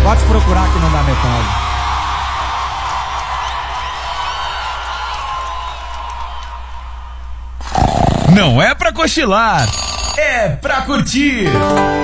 Pode procurar que não dá metade. Não é pra cochilar, é pra curtir.